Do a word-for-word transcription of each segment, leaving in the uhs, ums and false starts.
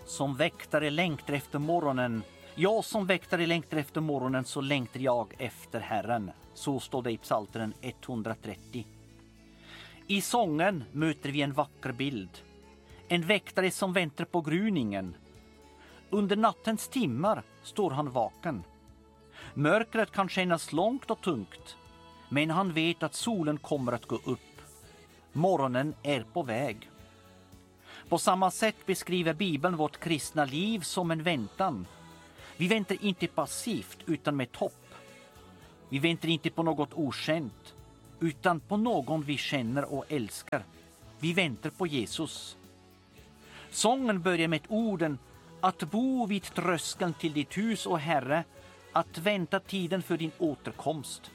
Som väktare längtar efter morgonen. Jag som väktare längtar efter morgonen, så längtar jag efter Herren. Så står det i Psaltaren etthundratrettio. I sången möter vi en vacker bild. En väktare som väntar på gryningen. Under nattens timmar står han vaken. Mörkret kan kännas långt och tungt, men han vet att solen kommer att gå upp. Morgonen är på väg. På samma sätt beskriver Bibeln vårt kristna liv som en väntan. Vi väntar inte passivt utan med hopp. Vi väntar inte på något okänt utan på någon vi känner och älskar. Vi väntar på Jesus. Sången börjar med orden: att bo vid tröskeln till ditt hus, och Herre, att vänta tiden för din återkomst.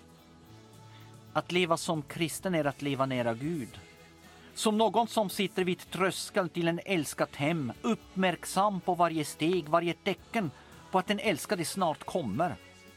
Att leva som kristen är att leva nära Gud. Som någon som sitter vid tröskeln till en älskat hem, uppmärksam på varje steg, varje tecken på att den älskade snart kommer.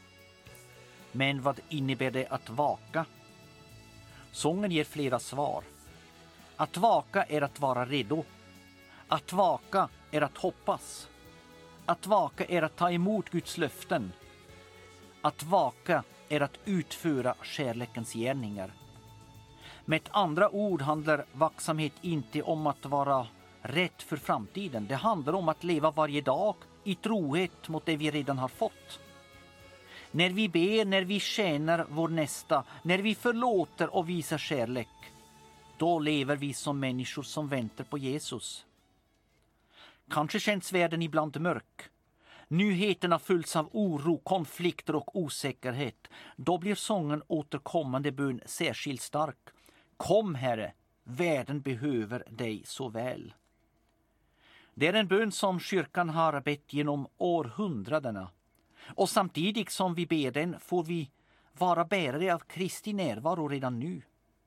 Men vad innebär det att vaka? Sången ger flera svar. Att vaka är att vara redo. Att vaka är att hoppas. Att vaka är att ta emot Guds löften. Att vaka är att utföra kärlekens gärningar. Med ett andra ord handlar vaksamhet inte om att vara rätt för framtiden. Det handlar om att leva varje dag i trohet mot det vi redan har fått. När vi ber, när vi tjänar vår nästa, när vi förlåter och visar kärlek, då lever vi som människor som väntar på Jesus. Kanske känns världen ibland mörk. Nyheterna fylls av oro, konflikter och osäkerhet. Då blir sången återkommande bön särskilt stark. Kom, Herre, världen behöver dig så väl. Det är en bön som kyrkan har bett genom århundradena. Och samtidigt som vi ber den får vi vara bärare av Kristi närvaro redan nu.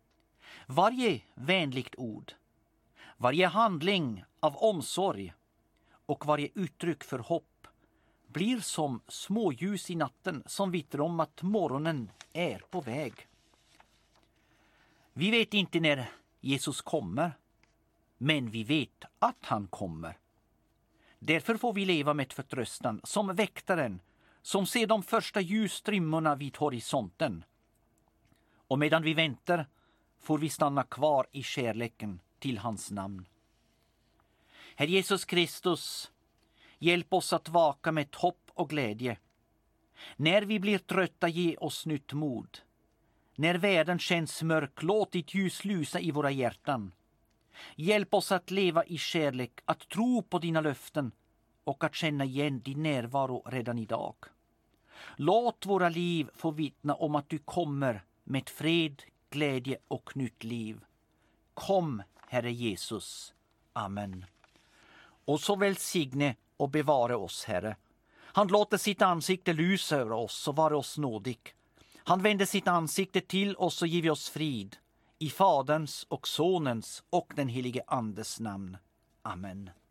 Varje vänligt ord, varje handling av omsorg och varje uttryck för hopp blir som småljus i natten som vittnar om att morgonen är på väg. Vi vet inte när Jesus kommer, men vi vet att han kommer. Därför får vi leva med förtröstan som väktaren som ser de första ljusstrimmorna vid horisonten. Och medan vi väntar får vi stanna kvar i kärleken till hans namn. Herr Jesus Kristus, hjälp oss att vaka med hopp och glädje. När vi blir trötta, ge oss nytt mod. När världen känns mörk, låt ditt ljus lysa i våra hjärtan. Hjälp oss att leva i kärlek, att tro på dina löften och att känna igen din närvaro redan idag. Låt våra liv få vittna om att du kommer med fred, glädje och nytt liv. Kom, Herre Jesus. Amen. Och så välsigne och bevara oss, Herre. Han låter sitt ansikte lysa över oss och vara oss nådig. Han vänder sitt ansikte till oss och ger oss frid. I Faderns och Sonens och den helige Andes namn. Amen.